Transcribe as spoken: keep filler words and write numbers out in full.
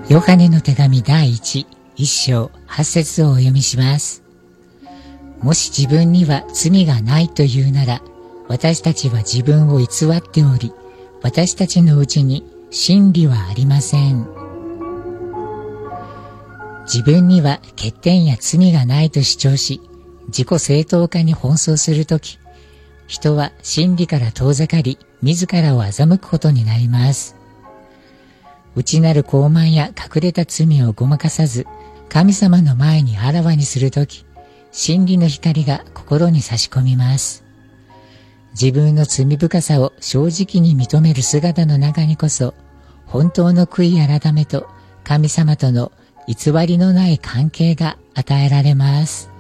ヨハネの手紙第一、一章、八節をお読みします。もし自分には罪がないというなら、私たちは自分を偽っており、私たちのうちに真理はありません。自分には欠点や罪がないと主張し、自己正当化に奔走するとき、人は真理から遠ざかり、自らを欺くことになります。内なる傲慢や隠れた罪をごまかさず、神様の前にあらわにするとき、真理の光が心に差し込みます。自分の罪深さを正直に認める姿の中にこそ、本当の悔い改めと神様との偽りのない関係が与えられます。